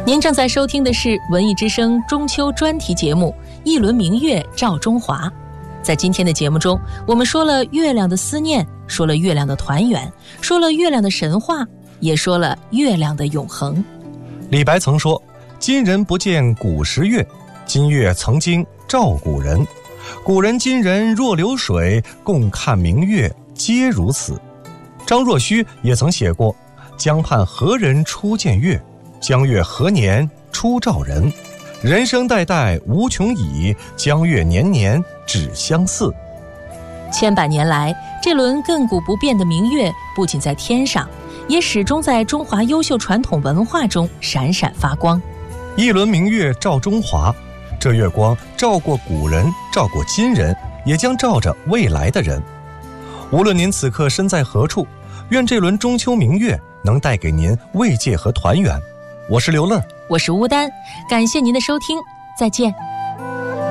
您正在收听的是文艺之声中秋专题节目《一轮明月照中华》。在今天的节目中，我们说了月亮的思念，说了月亮的团圆，说了月亮的神话，也说了月亮的永恒。 李白曾说：今人不见古时月，今月曾经照古人。古人今人若流水，共看明月皆如此。张若虚也曾写过：江畔何人初见月，江月何年初照人。人生代代无穷已，江月年年只相似。 千百年来，这轮亘古不变的明月不仅在天上，也始终在中华优秀传统文化中闪闪发光。 一轮明月照中华，这月光照过古人，照过今人，也将照着未来的人。无论您此刻身在何处，愿这轮中秋明月能带给您慰藉和团圆。我是刘乐， 我是乌丹，感谢您的收听，再见。